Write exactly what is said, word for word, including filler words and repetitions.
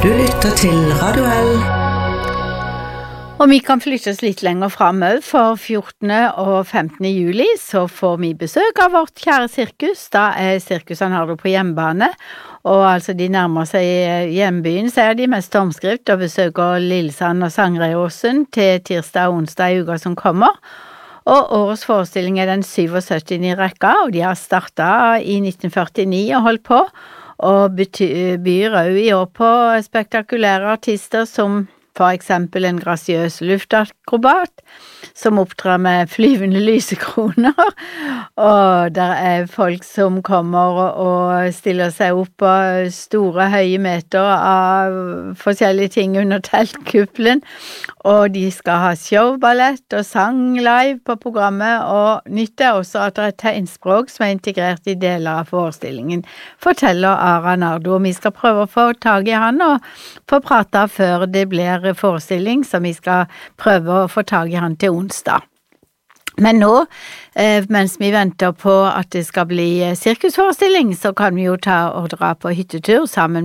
Du lytter til Radio L. Og vi kan flytte oss litt lenger fremover, for fjortende og femtende juli så får vi besøk av vårt kjære sirkus. Da er sirkusene har det på hjemmebane, og altså de nærmer seg hjembyen, så er de mest omskrift og besøker Lillesand og Sangreiåsen til tirsdag og onsdag i uka som kommer. Og årets forestilling er den syvogsyttende i rekka, og de har startet i nitten førtini og holdt på, og byr også i år på spektakulære artister som for eksempel en grasiøs luftakrobat som opptrer med flyvende lysekroner, og der er folk som kommer og stiller seg opp på store høye meter av forskjellige ting under teltkuppelen, og de skal ha showballett og sang live på programmet, og nytt er også at det er et tegnspråk som er integrert i deler av forestillingen, forteller Ara Nardo, og vi skal prøve å få tag i han og få prate før det blir forestilling, så vi skal prøve å få tag i han til onsdag. Men nå, eh, mens vi venter på at det skal bli sirkusforestilling, så kan vi jo ta og dra på hyttetur sammen